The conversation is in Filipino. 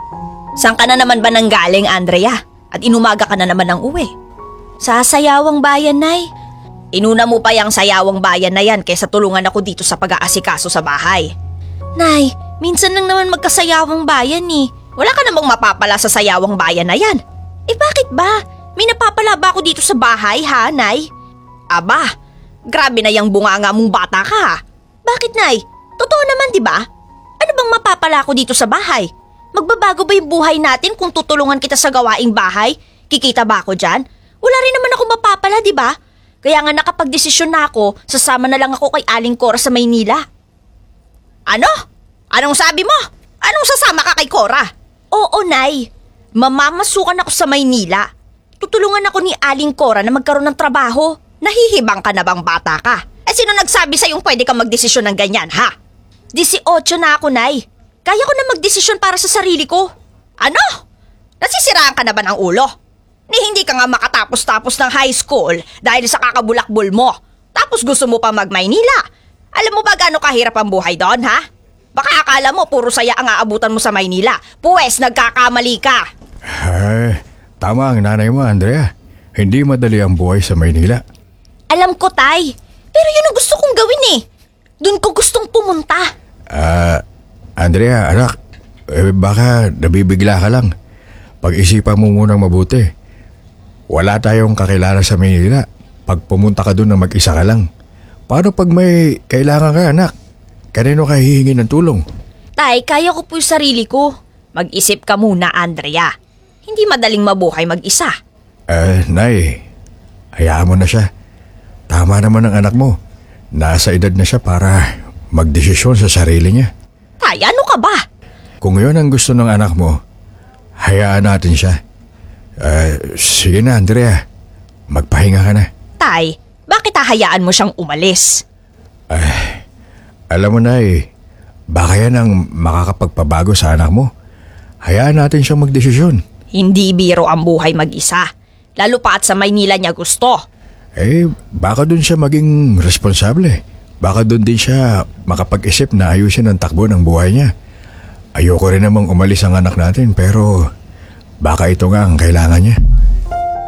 Saan ka na naman ba nanggaling, Andrea? At inumaga ka na naman ng uwi. Sa Sayawang Bayan, Nay. Inuna mo pa yung Sayawang Bayan na yan kaysa tulungan ako dito sa pag-aasikaso sa bahay. Nay, minsan lang naman magkasayawang bayan eh. Wala ka namang mapapala sa Sayawang Bayan na yan. Eh bakit ba? May napapala ba ako dito sa bahay, ha, Nay? Aba, grabe na yung bunganga mong bata ka, ha? Bakit, Nay? Totoo naman, di ba? Ano bang mapapala ko dito sa bahay? Magbabago ba yung buhay natin kung tutulungan kita sa gawaing bahay? Kikita ba ako dyan? Wala rin naman ako mapapala, di ba? Kaya nga nakapagdesisyon na ako, sasama na lang ako kay Aling Cora sa Maynila. Ano? Anong sabi mo? Anong sasama ka kay Cora? Oo, Nay. Mamamasukan ako sa Maynila. Tutulungan ako ni Aling Cora na magkaroon ng trabaho. Nahihibang ka na bang bata ka? Eh sino nagsabi sa'yong pwede kang magdesisyon ng ganyan, ha? 18 na ako, Nay. Kaya ko na magdesisyon para sa sarili ko. Ano? Nasisiraan ka na ba ng ulo? Ni hindi ka nga makatapos-tapos ng high school dahil sa kakabulakbol mo. Tapos gusto mo pa mag-Maynila. Alam mo ba gaano kahirap ang buhay doon, ha? Baka akala mo puro saya ang aabutan mo sa Maynila. Pues nagkakamali ka. Ay, tama ang nanay mo, Andrea. Hindi madali ang buhay sa Maynila. Alam ko, Tay. Pero yun ang gusto kong gawin eh. Doon ko gustong pumunta. Andrea, anak, baka nabibigla ka lang. Pag-isipan mo munang mabuti. Wala tayong kakilala sa Maynila. Pag pumunta ka doon na mag-isa ka lang. Paano pag may kailangan ka, anak? Kanino ka hihingi ng tulong? Tay, kaya ko po yung sarili ko. Mag-isip ka muna, Andrea. Hindi madaling mabuhay mag-isa. Nay, hayaan mo na siya. Tama naman ang anak mo. Nasa edad na siya para magdesisyon sa sarili niya. Tay, ano ka ba? Kung yun ang gusto ng anak mo, hayaan natin siya. Sige na, Andrea. Magpahinga ka na. Tay, bakit hahayaan mo siyang umalis? Alam mo na baka yan ang makakapagpabago sa anak mo. Hayaan natin siyang magdesisyon. Hindi biro ang buhay mag-isa. Lalo pa at sa Maynila niya gusto. Baka dun siya maging responsable. Baka dun din siya makapag-isip na ayusin ang takbo ng buhay niya. Ayoko rin namang umalis ang anak natin pero baka ito nga ang kailangan niya.